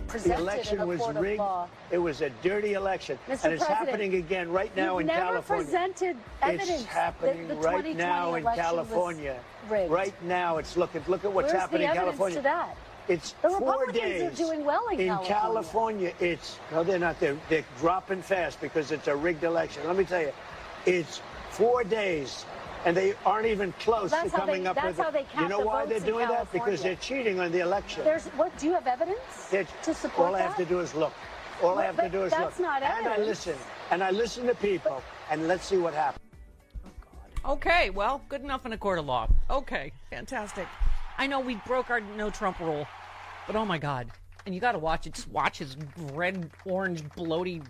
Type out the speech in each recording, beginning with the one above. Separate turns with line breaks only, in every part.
presented
The election
in a
was
court of
rigged.
law.
It was a dirty election.
Mr.
And it's
President,
happening again right now in California.
You've never presented evidence
It's happening
that the
right
2020
now in
election
California.
was rigged.
Right now, it's look at what's
Where's
happening
the
in
evidence
California.
to that?
It's
The
4
Republicans
days.
are doing well in
California. It's no, they're not. They're dropping fast because it's a rigged election. Let me tell you, it's 4 days, and they aren't even close to coming up with it. You know why they're doing that? Because they're cheating on the election.
Do you have evidence to support
All I have to do is look. All I have to do is look.
That's not evidence.
And I listen to people, and let's see what happens.
Okay, well, good enough in a court of law. Okay, fantastic. I know we broke our no Trump rule, but oh my God. And you got to watch it. Just watch his red, orange, bloaty.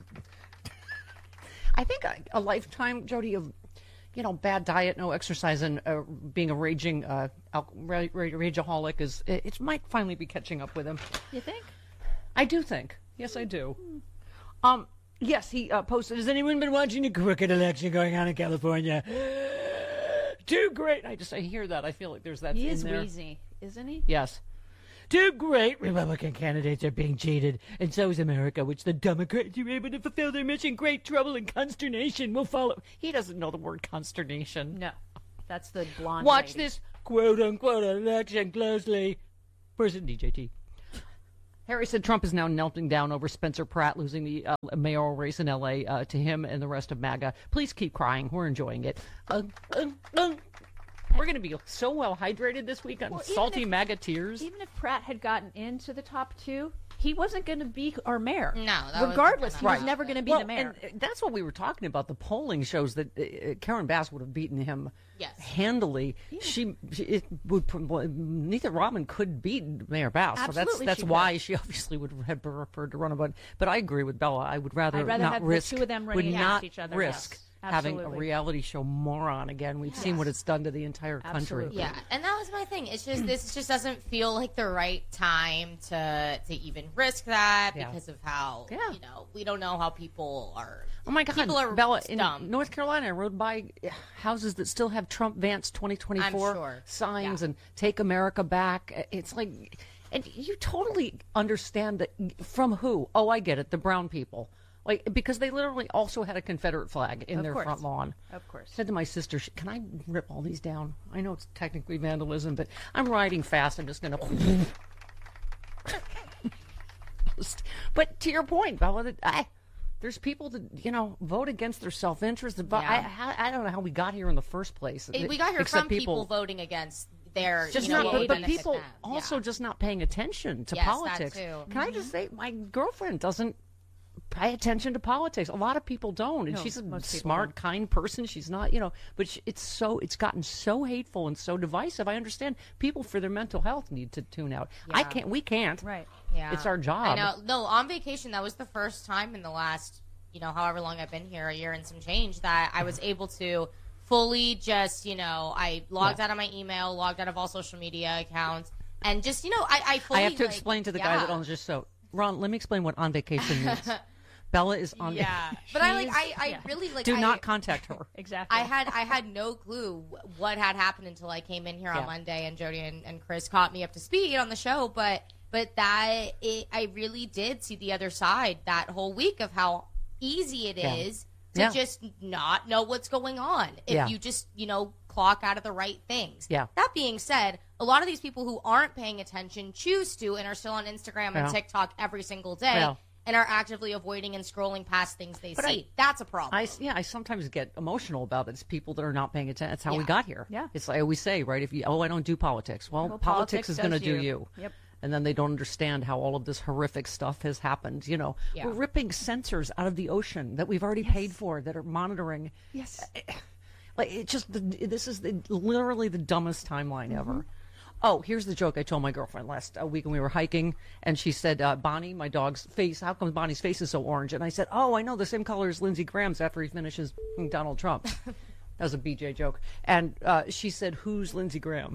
I think a lifetime, Jody, of, bad diet, no exercise, and being a raging rageaholic it might finally be catching up with him.
You think?
I do think. Yes, I do. Yes, he posted, has anyone been watching the crooked election going on in California? Too great. I hear that. I feel like there's that
He
in
is
there.
wheezy, isn't he?
Yes. Two great Republican candidates are being cheated, and so is America, which the Democrats are able to fulfill their mission. Great trouble and consternation will follow. He doesn't know the word consternation.
No. That's the blonde
Watch
lady.
this quote-unquote election closely. Person DJT. Harry said Trump is now melting down over Spencer Pratt losing the mayoral race in L.A. To him and the rest of MAGA. Please keep crying. We're enjoying it. We're going to be so well hydrated this week on salty MAGA tears.
Even if Pratt had gotten into the top two, he wasn't going to be our mayor.
No.
Regardless, he was never going to be the mayor.
And that's what we were talking about. The polling shows that Karen Bass would have beaten him handily.
Yeah.
Neither Robin could beat Mayor Bass.
Absolutely,
so that's why she obviously would have preferred to run a. But I agree with Bella. I would rather not
have
risk.
the two of them running against each other.
Risk.
Yes.
Having a
Absolutely.
reality show moron again. We've seen what it's done to the entire country.
Absolutely.
Yeah, and that was my thing. It's just this just doesn't feel like the right time to even risk that because of how we don't know how people are.
Oh my God,
people are
Bella,
dumb.
in North Carolina, I rode by houses that still have Trump Vance 2024
I'm sure.
signs and Take America Back. It's like, and you totally understand that from who? Oh, I get it, the brown people. Like, because they literally also had a Confederate flag in their front lawn.
Of course.
Said to my sister, can I rip all these down? I know it's technically vandalism, but I'm riding fast. I'm just going to... But to your point, Bella, there's people that, vote against their self-interest. I don't know how we got here in the first place.
We got here from people voting against their,
just but people also just not paying attention to politics.
That too.
Can I just say, my girlfriend doesn't pay attention to politics. A lot of people don't, and
No,
she's a
most people
smart,
don't.
kind person. She's not, but it's gotten so hateful and so divisive. I understand people for their mental health need to tune out.
Yeah.
We can't.
Right.
Yeah.
It's our job.
I know. No, on vacation, that was the first time in the last, however long I've been here, a year and some change, that I was able to fully just, I logged out of my email, logged out of all social media accounts, and just, I fully.
I have to explain to the guy that owns just so. Ron, let me explain what on vacation means. Bella is on.
Yeah, but I really like.
Do not contact her.
Exactly.
I had no clue what had happened until I came in here on Monday, and Jody and Chris caught me up to speed on the show. But I really did see the other side that whole week of how easy it is to just not know what's going on if you just clock out of the right things.
Yeah.
That being said, a lot of these people who aren't paying attention choose to and are still on Instagram and TikTok every single day. And are actively avoiding and scrolling past things they see. That's a problem.
I sometimes get emotional about it. It's people that are not paying attention. That's how we got here.
Yeah.
It's like I always say, right? I don't do politics. Well, politics is going to do you.
Yep.
And then they don't understand how all of this horrific stuff has happened. We're ripping sensors out of the ocean that we've already paid for that are monitoring.
Yes.
Like this is literally the dumbest timeline ever. Oh, here's the joke I told my girlfriend last week when we were hiking, and she said, Bonnie, my dog's face, how come Bonnie's face is so orange? And I said, oh, I know, the same color as Lindsey Graham's after he finishes Donald Trump. That was a BJ joke. And she said, who's Lindsey Graham?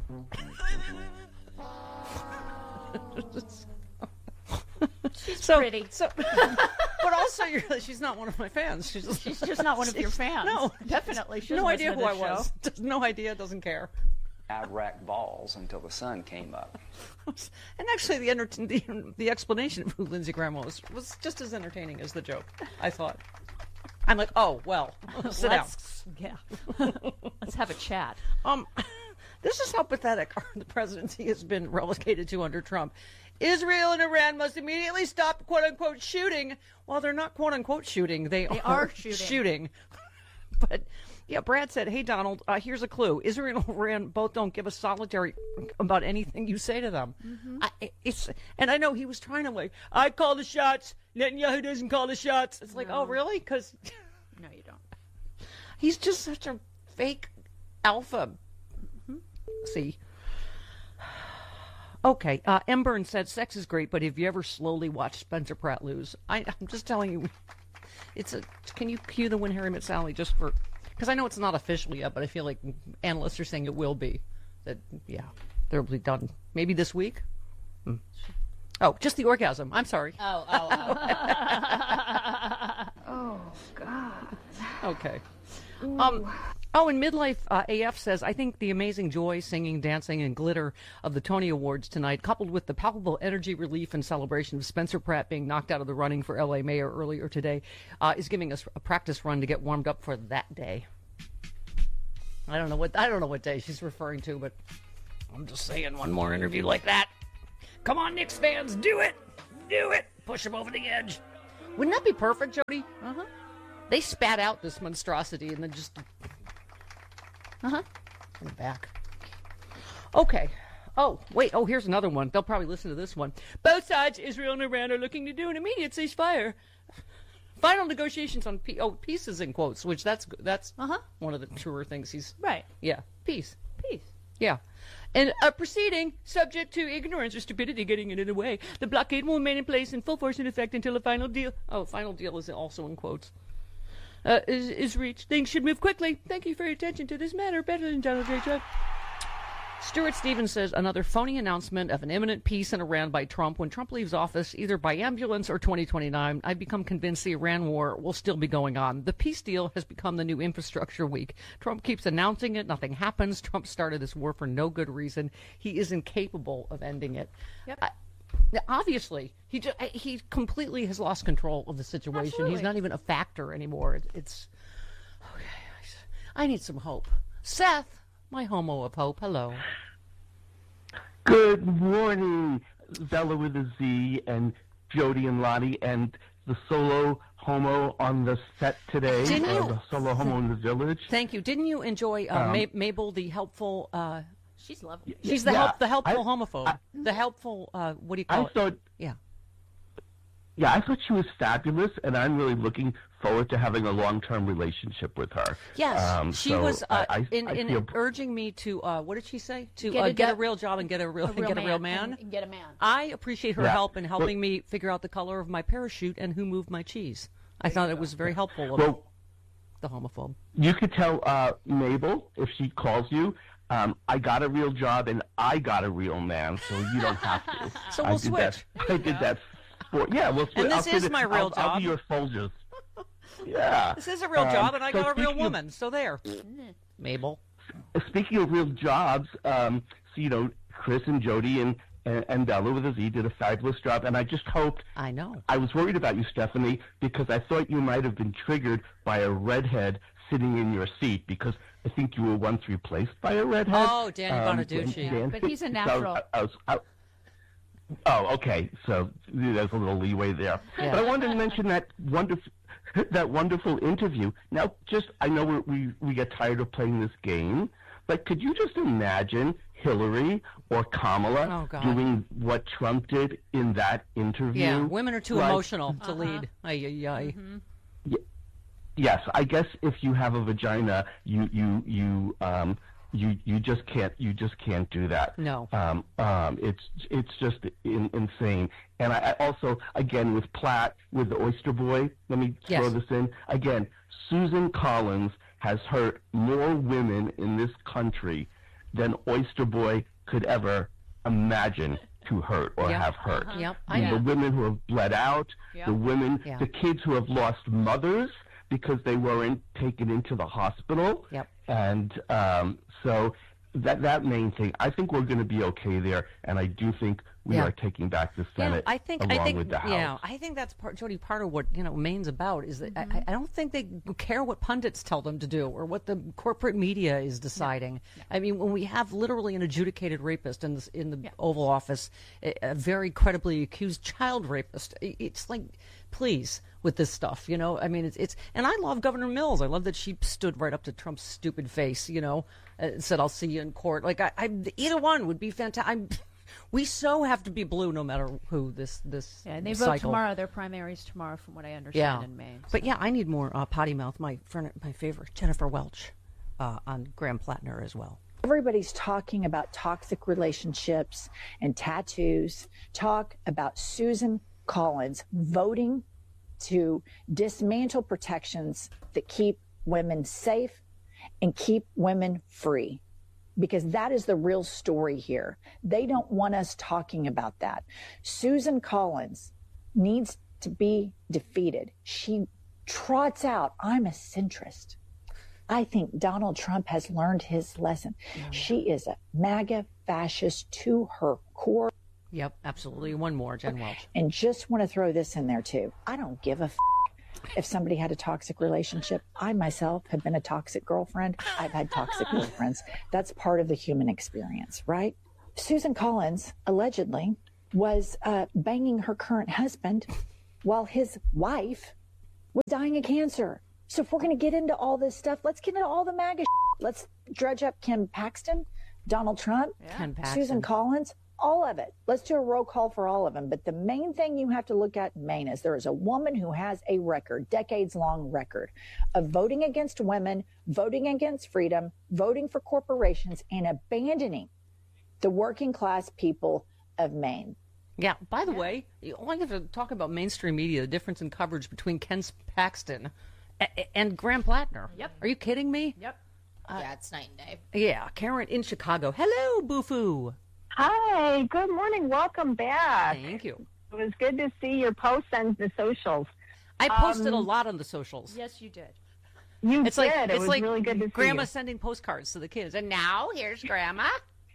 She's pretty.
But also, she's not one of my fans. She's
just not one of your fans.
No.
Definitely. She
no
doesn't
idea
listen
who
to
I
this show.
was. Just no idea, doesn't care.
ab-rack balls until the sun came up.
And actually, the explanation of who Lindsey Graham was just as entertaining as the joke, I thought. I'm like, oh, well, sit down.
Yeah. Let's have a chat.
This is how pathetic the presidency has been relegated to under Trump. Israel and Iran must immediately stop, quote-unquote, shooting. Well, they're not, quote-unquote, shooting. They are shooting. But, yeah, Brad said, hey, Donald, here's a clue. Israel and Iran both don't give a solitary about anything you say to them. Mm-hmm. And I know he was trying to, I call the shots. Netanyahu doesn't call the shots. It's like, oh, really? Because
no, you don't.
He's just such a fake alpha. Mm-hmm. See? Okay, M. Burns said, sex is great, but have you ever slowly watched Spencer Pratt lose? I'm just telling you, can you cue the When Harry Met Sally just for, because I know it's not official yet, but I feel like analysts are saying it will be. That, yeah, they'll be done. Maybe this week? Oh, just the orgasm. I'm sorry.
Oh,
God.
Okay. And Midlife AF says, I think the amazing joy, singing, dancing, and glitter of the Tony Awards tonight, coupled with the palpable energy, relief, and celebration of Spencer Pratt being knocked out of the running for L.A. mayor earlier today, is giving us a practice run to get warmed up for that day. I don't know what day she's referring to, but I'm just saying, one more interview like that. Come on, Knicks fans, do it! Do it! Push them over the edge. Wouldn't that be perfect, Jody? Uh-huh. They spat out this monstrosity and then just... Come back. Okay. Oh, wait. Oh, here's another one. They'll probably listen to this one. Both sides, Israel and Iran, are looking to do an immediate ceasefire. Final negotiations on peace is in quotes, which that's one of the truer things he's...
Right.
Yeah. Peace.
Peace.
Yeah. And a proceeding subject to ignorance or stupidity getting in the way. The blockade will remain in place in full force in effect until a final deal... Oh, final deal is also in quotes. Is reached. Things should move quickly. Thank you for your attention to this matter. Better than Donald J. Trump. Stuart Stevens says another phony announcement of an imminent peace in Iran by Trump. When Trump leaves office, either by ambulance or 2029, I've become convinced the Iran war will still be going on. The peace deal has become the new infrastructure week. Trump keeps announcing it. Nothing happens. Trump started this war for no good reason. He is incapable of ending it.
Yep.
Obviously, he completely has lost control of the situation.
Absolutely.
He's not even a factor anymore. It's okay. I need some hope. Seth, my homo of hope. Hello.
Good morning, Bella with a Z and Jody and Lottie and the solo homo on the set today. The solo homo in the village.
Thank you. Didn't you enjoy Mabel, the helpful?
She's lovely.
She's the helpful homophobe. The helpful, what do you call it?
Yeah, I thought she was fabulous, and I'm really looking forward to having a long-term relationship with her.
Yes, she was urging me to, what did she say? To get a real job and get a real man.
And get a man.
I appreciate her help in helping me figure out the color of my parachute and who moved my cheese. I thought it was very helpful of the homophobe.
You could tell Mabel, if she calls you, I got a real job and I got a real man, so you don't have to.
So we'll switch.
I did that. We'll switch.
And this is my real job.
I'll be your Folgers. Yeah.
This is a real job, and I got a real woman. So there, Mabel.
Speaking of real jobs, Chris and Jody and Bella with a Z did a fabulous job, and I just hoped.
I know.
I was worried about you, Stephanie, because I thought you might have been triggered by a redhead sitting in your seat, because I think you were once replaced by a redhead.
Oh, Danny Bonaducci.
But he's a natural.
Okay. So there's a little leeway there.
Yeah.
But I wanted to mention that wonderful interview. Now, I know we get tired of playing this game, but could you just imagine Hillary or Kamala doing what Trump did in that interview?
Yeah, women are too emotional to lead.
Mm-hmm. Yes, I guess if you have a vagina, you just can't do that.
No.
It's just insane. And I also, again, with Platt, with the Oyster Boy, let me throw this in. Again, Susan Collins has hurt more women in this country than Oyster Boy could ever imagine to hurt or have hurt. The women who have bled out, the women, the kids who have lost mothers because they weren't taken into the hospital.
Yep.
And so that main thing, I think we're going to be okay there, and I do think we are taking back the Senate along with the House.
Yeah, I think that's Jody, part of what Maine's about is that I don't think they care what pundits tell them to do or what the corporate media is deciding. Yeah. I mean, when we have literally an adjudicated rapist in the Oval Office, a very credibly accused child rapist, it's like, please, with this stuff, I mean, it's and I love Governor Mills. I love that she stood right up to Trump's stupid face, said, "I'll see you in court." Like either one would be fantastic. We so have to be blue no matter who this
Yeah, and they
cycle.
vote tomorrow. Their primaries tomorrow, from what I understand, in Maine. So.
But I need more potty mouth. My favorite, Jennifer Welch, on Graham Plattner as well.
Everybody's talking about toxic relationships and tattoos. Talk about Susan Collins voting to dismantle protections that keep women safe and keep women free. Because that is the real story here. They don't want us talking about that. Susan Collins needs to be defeated. She trots out, "I'm a centrist." I think Donald Trump has learned his lesson. Yeah. She is a MAGA fascist to her core.
Yep, absolutely. One more, Jen Welch.
And just want to throw this in there, too. I don't give a if somebody had a toxic relationship. I myself have been a toxic girlfriend. I've had toxic girlfriends. That's part of the human experience, right? Susan Collins allegedly was banging her current husband while his wife was dying of cancer. So if we're going to get into all this stuff, let's get into all the MAGA Let's dredge up Kim Paxton, Donald Trump, Susan Collins, all of it. Let's do a roll call for all of them. But the main thing you have to look at in Maine is there is a woman who has a record, decades-long record, of voting against women, voting against freedom, voting for corporations, and abandoning the working class people of Maine.
Yeah, by the way, you only have to talk about mainstream media, the difference in coverage between Ken Paxton and Graham Plattner.
Yep.
Are you kidding me?
Yep.
Yeah, it's night and day.
Yeah, Karen in Chicago. Hello, Bufu.
Hi, good morning. Welcome back.
Thank you.
It was good to see your posts on the socials.
I posted a lot on the socials.
Yes, you did.
You
did.
It was really good to see
Grandma
you.
sending postcards to the kids. And now, here's Grandma.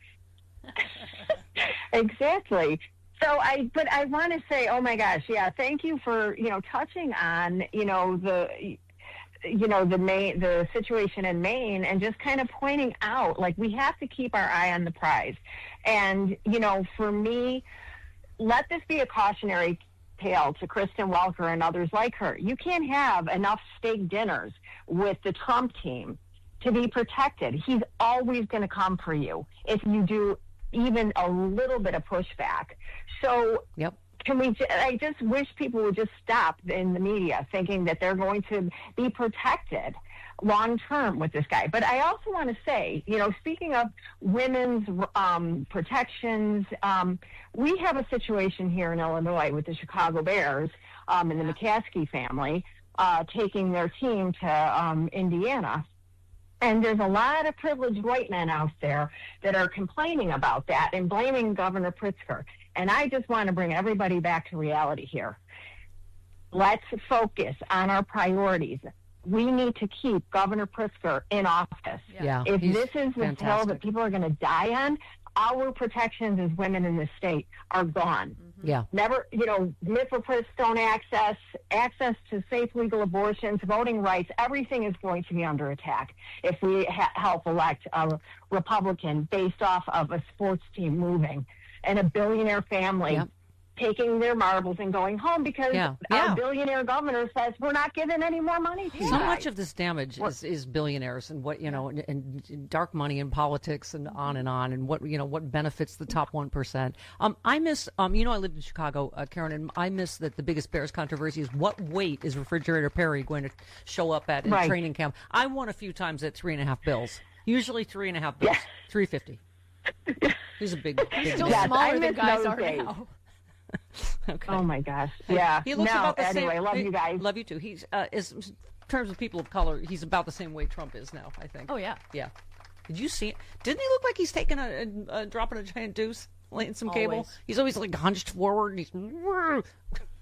Exactly. So I want to say, oh my gosh, yeah, thank you for, touching on, the situation in Maine and just kind of pointing out, like, we have to keep our eye on the prize. And, for me, let this be a cautionary tale to Kristen Welker and others like her. You can't have enough steak dinners with the Trump team to be protected. He's always going to come for you if you do even a little bit of pushback. So I just wish people would just stop in the media thinking that they're going to be protected long term with this guy. But I also want to say, speaking of women's protections, we have a situation here in Illinois with the Chicago Bears and the McCaskey family taking their team to Indiana. And there's a lot of privileged white men out there that are complaining about that and blaming Governor Pritzker. And I just want to bring everybody back to reality here. Let's focus on our priorities. We need to keep Governor Pritzker in office.
Yeah,
if this is the hill that people are going to die on, our protections as women in this state are gone.
Yeah.
Never, mifepristone access to safe legal abortions, voting rights, everything is going to be under attack if we help elect a Republican based off of a sports team moving and a billionaire family taking their marbles and going home because our billionaire governor says we're not giving any more money to you guys.
Much of this damage is billionaires and what, and dark money in politics and on and what benefits the top 1%. I miss, I lived in Chicago, Karen, and I miss that the biggest Bears controversy is what weight is Refrigerator Perry going to show up at in training camp. I won a few times at $3.50 bills, usually $3.50 bills, $3.50. He's a big
still smaller than guys are now.
Okay.
Oh my gosh! Yeah.
He looks about the
anyway,
same.
Love you guys.
Love you too. He's in terms of people of color, he's about the same way Trump is now. I think.
Oh yeah.
Yeah. Did you see it? Didn't he look like he's taking dropping a giant deuce, laying some cable? He's always like hunched forward. And he's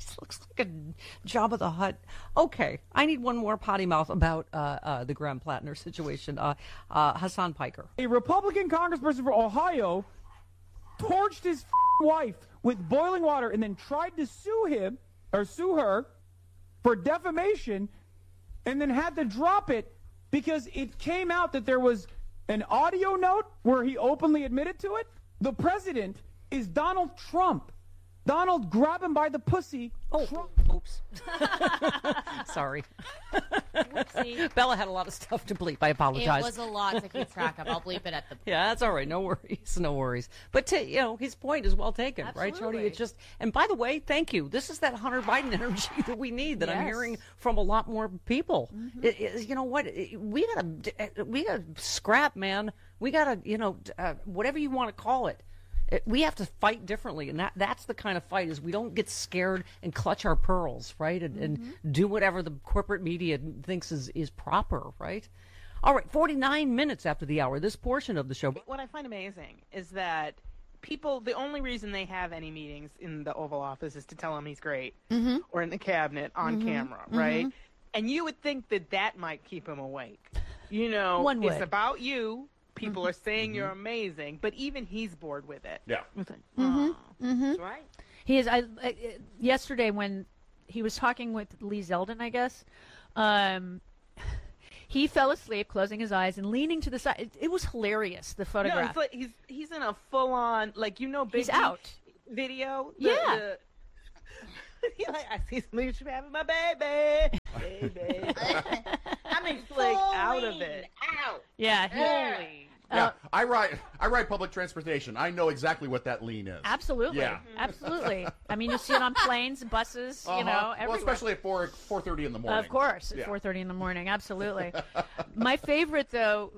looks like a Jabba the Hutt. Okay, I need one more potty mouth about the Graham Plattner situation. Hassan Piker.
A Republican congressperson from Ohio torched his wife with boiling water and then tried to sue her for defamation, and then had to drop it because it came out that there was an audio note where he openly admitted to it. The president is Donald Trump. Donald, grab him by the pussy.
Oh, oops. Sorry. Bella had a lot of stuff to bleep. I apologize.
It was a lot to keep track of. I'll bleep it at the.
Yeah, that's all right. No worries. No worries. But his point is well taken,
Absolutely.
right, Jody? It's just, and by the way, thank you. This is that Hunter Biden energy that we need. That I'm hearing from a lot more people. Mm-hmm. You know what? We gotta scrap, man. We gotta, whatever you want to call it. We have to fight differently, and that's the kind of fight is we don't get scared and clutch our pearls, right, and do whatever the corporate media thinks is proper, right? All right, 49 minutes after the hour, this portion of the show.
What I find amazing is that people, the only reason they have any meetings in the Oval Office is to tell him he's great, or in the cabinet on camera, right? And you would think that might keep him awake.
One would.
It's about you. People are saying you're amazing, but even he's bored with it.
Yeah.
That's right.
He is. Yesterday when he was talking with Lee Zeldin, I guess, he fell asleep, closing his eyes and leaning to the side. It was hilarious. The photograph.
No, it's like he's in a full on Big
he's out
video.
Yeah.
I see somebody having my baby.
I mean,
like out of it.
Out.
Yeah.
Holy.
Yeah, I ride public transportation. I know exactly what that lean is.
Absolutely.
Yeah.
Absolutely. I mean, you see it on planes, buses, everywhere.
Well, especially at 4:30 in the morning.
Of course, at 4:30 in the morning. Absolutely. My favorite, though,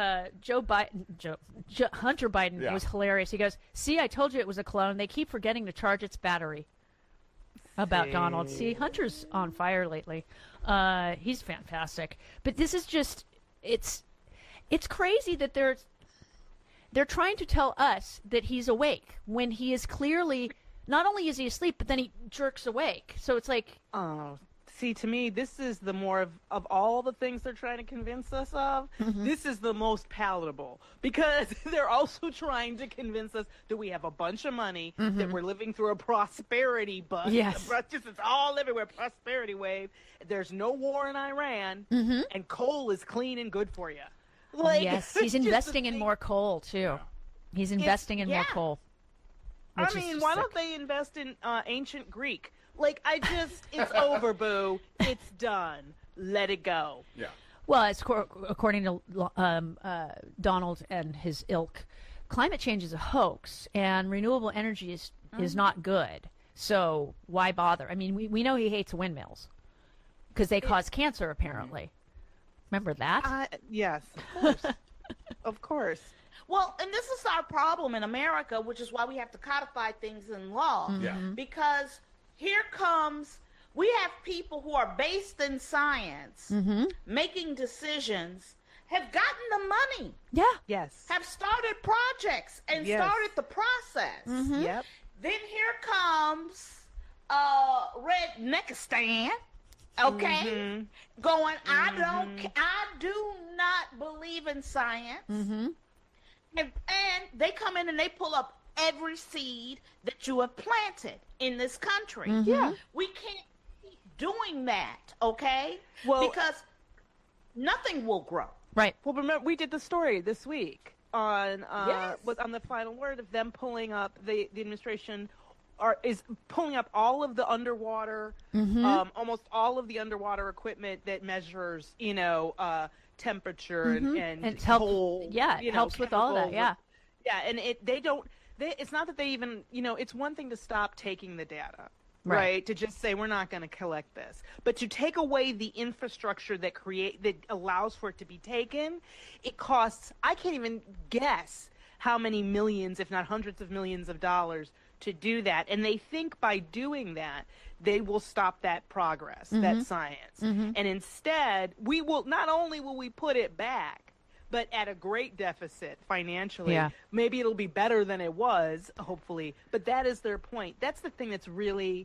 Hunter Biden was hilarious. He goes, "See, I told you it was a clone. They keep forgetting to charge its battery." About Donald. See, Hunter's on fire lately. He's fantastic. But this is just, it's crazy that they're trying to tell us that he's awake when he is clearly, not only is he asleep, but then he jerks awake. So it's like...
Oh, see, to me, this is the more of all the things they're trying to convince us of, this is the most palatable. Because they're also trying to convince us that we have a bunch of money, that we're living through a prosperity bust.
Yes.
It's all everywhere, prosperity wave. There's no war in Iran, and coal is clean and good for you.
Yes, he's investing in more coal, too. Yeah. He's investing in more coal.
I mean, why don't they invest in ancient Greek? It's over, boo. It's done. Let it go.
Yeah.
Well, according to Donald and his ilk, climate change is a hoax, and renewable energy is not good. So why bother? I mean, we know he hates windmills because they cause cancer, apparently. Remember that?
Yes, of course. Of course.
Well, and this is our problem in America, which is why we have to codify things in law.
Yeah.
Because here comes, we have people who are based in science, making decisions, have gotten the money.
Yeah.
Yes.
Have started projects and started the process.
Yep.
Then here comes Redneckistan, okay, going, I do not believe in science. And they come in and they pull up every seed that you have planted in this country.
Yeah.
We can't keep doing that, okay?
Well,
because nothing will grow.
Right.
Well, remember, we did the story this week on on the final word of them pulling up, the administration is pulling up all of the underwater, almost all of the underwater equipment that measures, temperature and coal.
Yeah, it helps with all of that, yeah.
Yeah, and it's not that they even, it's one thing to stop taking the data, right? To just say we're not going to collect this. But to take away the infrastructure that allows for it to be taken, it costs, I can't even guess how many millions, if not hundreds of millions of dollars to do that. And they think by doing that, they will stop that progress, that science. And instead, not only will we put it back, but at a great deficit financially.
Yeah.
Maybe it'll be better than it was, hopefully. But that is their point. That's the thing that's really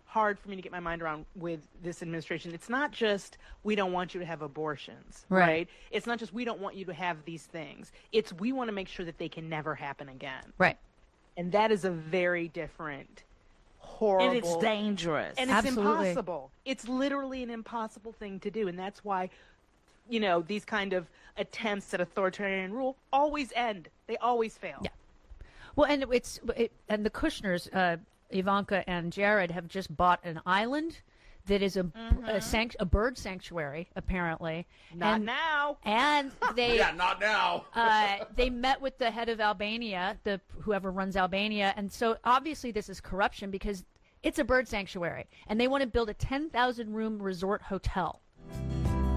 hard for me to get my mind around with this administration. It's not just we don't want you to have abortions,
Right.
right? It's not just we don't want you to have these things. It's we want to make sure that they can never happen again.
Right.
And that is a very different, horrible.
And it's dangerous.
And it's
Absolutely.
impossible. It's literally an impossible thing to do. And that's why, you know, these kind of attempts at authoritarian rule always end. They always fail.
Yeah. Well, and and the Kushners, Ivanka and Jared, have just bought an island that is a bird sanctuary, apparently.
Not now.
And they
not now.
they met with the head of Albania, whoever runs Albania, and so obviously this is corruption because it's a bird sanctuary, and they want to build a 10,000 room resort hotel.